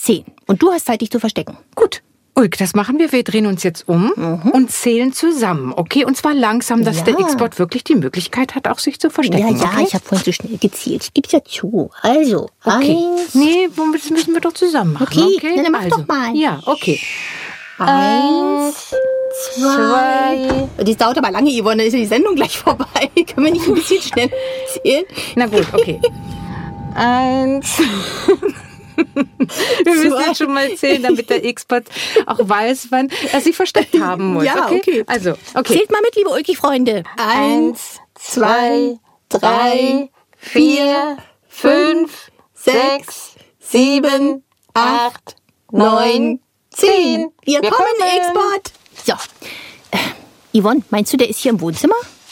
10. Und du hast Zeit, dich zu verstecken. Gut. Ulk, das machen wir. Wir drehen uns jetzt um und zählen zusammen, okay? Und zwar langsam, dass der X-Bot wirklich die Möglichkeit hat, auch sich zu verstecken, Ja, okay? ich habe vorhin zu schnell gezählt. Ich gebe es ja zu. Also, Okay. 1, Nee, das müssen wir doch zusammen machen, Okay, okay? dann mach doch mal. Ja, okay. 1, 2. Das dauert aber lange, Yvonne. Dann ist ja die Sendung gleich vorbei. Können wir nicht ein bisschen schnell zählen? Na gut, okay. 1. Wir müssen jetzt schon mal zählen, damit der X-Bot auch weiß, wann er sich versteckt haben muss. Ja, okay. Also, okay. Zählt mal mit, liebe Ulki-Freunde. 1, 2, 3, 4, 5, 6, 7, 8, 9, 10. Wir kommen, X-Bot. So. Yvonne, meinst du, der ist hier im Wohnzimmer?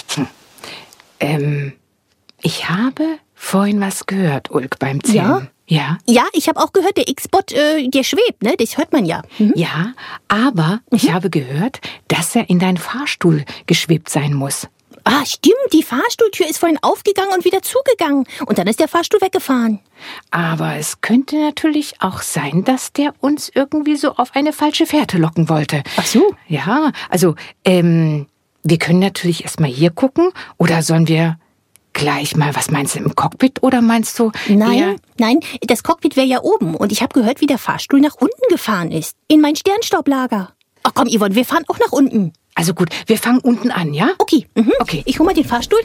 Ich habe vorhin was gehört, Ulk, beim Zählen. Ja? Ja, ich habe auch gehört, der X-Bot, der schwebt, ne? Das hört man ja. Ja, aber ich habe gehört, dass er in deinen Fahrstuhl geschwebt sein muss. Ah, stimmt, die Fahrstuhltür ist vorhin aufgegangen und wieder zugegangen. Und dann ist der Fahrstuhl weggefahren. Aber es könnte natürlich auch sein, dass der uns irgendwie so auf eine falsche Fährte locken wollte. Ach so. Ja, also, wir können natürlich erstmal hier gucken. Oder sollen wir gleich mal, was meinst du, im Cockpit? Oder meinst du eher... Nein, das Cockpit wäre ja oben. Und ich habe gehört, wie der Fahrstuhl nach unten gefahren ist. In mein Sternstaublager. Ach komm, Yvonne, wir fahren auch nach unten. Also gut, wir fangen unten an, ja? Okay. Okay. Ich hol mal den Fahrstuhl.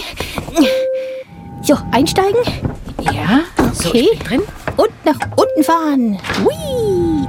So, einsteigen. Ja, so, Okay. ich bin drin. Und nach unten fahren. Hui.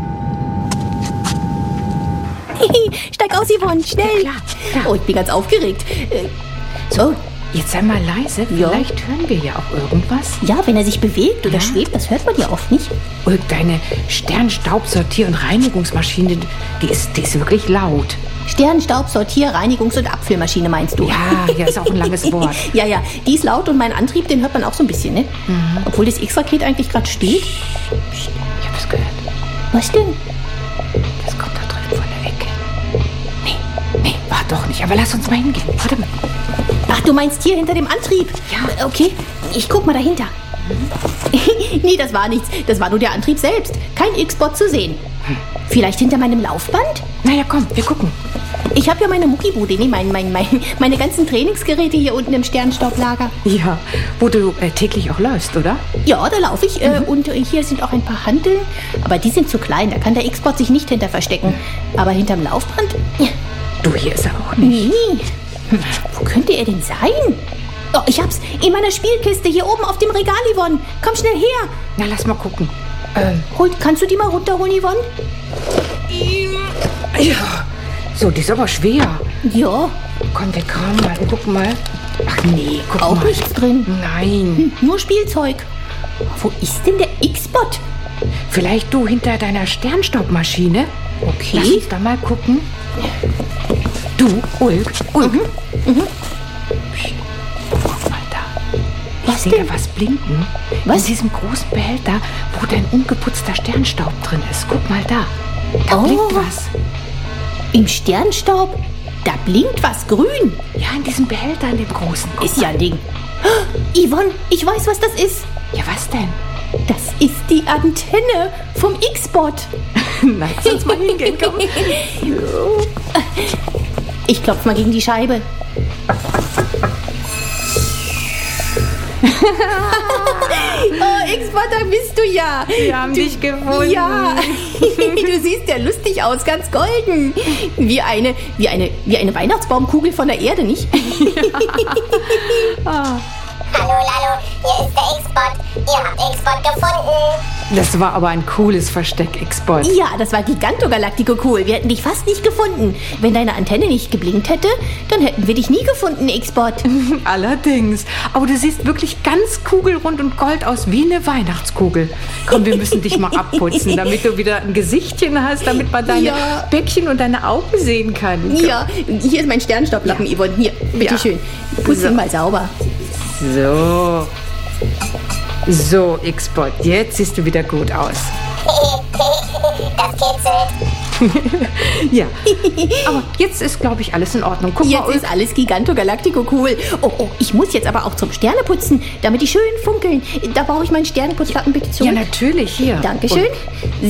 Steig aus, Yvonne, schnell. Ja, klar. Oh, ich bin ganz aufgeregt. So. Jetzt sei mal leise, vielleicht hören wir ja auch irgendwas. Ja, wenn er sich bewegt oder schwebt, das hört man ja oft nicht. Ulk, deine Sternstaubsortier- und Reinigungsmaschine, die ist wirklich laut. Sternstaub, Sortier-, Reinigungs- und Abfüllmaschine meinst du? Ja, ist auch ein langes Wort. Ja, die ist laut und mein Antrieb, den hört man auch so ein bisschen, ne? Obwohl das X-Raket eigentlich gerade steht. Psst, ich hab es gehört. Was denn? Das kommt da drüben von der Ecke. Nee, war doch nicht. Aber lass uns mal hingehen. Warte mal. Ach, du meinst hier hinter dem Antrieb? Ja. Okay, ich guck mal dahinter. Nee, das war nichts. Das war nur der Antrieb selbst. Kein X-Bot zu sehen. Vielleicht hinter meinem Laufband? Naja, komm, wir gucken. Ich habe ja meine Muckibude, nee, meine ganzen Trainingsgeräte hier unten im Sternstaublager. Ja, wo du täglich auch läufst, oder? Ja, da laufe ich. Und hier sind auch ein paar Hanteln. Aber die sind zu klein, da kann der X-Bot sich nicht hinter verstecken. Aber hinterm Laufband? Du, hier ist er auch nicht. Nee. Wo könnte er denn sein? Oh, ich hab's. In meiner Spielkiste, hier oben auf dem Regal, Yvonne. Komm schnell her. Na, lass mal gucken. Kannst du die mal runterholen, Yvonne? Ja. So, die ist aber schwer. Ja, Komm, wir kamen mal und gucken mal. Ach nee, guck auch mal. nichts drin. Nein. Nur Spielzeug. Wo ist denn der X-Bot? Vielleicht du hinter deiner Sternstaubmaschine? Okay. Lass uns da mal gucken. Du, Ulk. Psst, guck mal da. Ich Was sehe denn? da was blinken. Was? In diesem großen Behälter, wo dein ungeputzter Sternstaub drin ist. Guck mal da. Da Oh. blinkt was. Im Sternstaub? Da blinkt was grün. Ja, in diesem Behälter, in dem großen. Guck Ist ja ein Ding. Yvonne, ich weiß, was das ist. Ja, was denn? Das ist die Antenne vom X-Bot. Na, lass uns mal hingehen, komm. Ich klopf mal gegen die Scheibe. Oh, X-Bot, da bist du ja. Wir haben dich gefunden. Ja, du siehst ja lustig aus, ganz golden. Wie eine Weihnachtsbaumkugel von der Erde, nicht? Hallo, Lalo, hier ist der X-Bot. Ihr habt X-Bot gefunden. Das war aber ein cooles Versteck, X-Bot. Ja, das war Gigantogalactico cool. Wir hätten dich fast nicht gefunden. Wenn deine Antenne nicht geblinkt hätte, dann hätten wir dich nie gefunden, X-Bot. Allerdings. Aber du siehst wirklich ganz kugelrund und gold aus, wie eine Weihnachtskugel. Komm, wir müssen dich mal abputzen, damit du wieder ein Gesichtchen hast, damit man deine Ja. Bäckchen und deine Augen sehen kann. Ja, hier ist mein Sternstaublappen, Yvonne. Hier, bitteschön. Putz ihn mal sauber. So, X-Bot, jetzt siehst du wieder gut aus. Das kitzelt. Ja, aber jetzt ist, glaube ich, alles in Ordnung. Guck Jetzt mal, ist alles Gigantogalactico cool. Oh, ich muss jetzt aber auch zum Sterneputzen, damit die schön funkeln. Da brauche ich meinen Sterneputzlappen bitte zurück. ja, natürlich, hier. Dankeschön.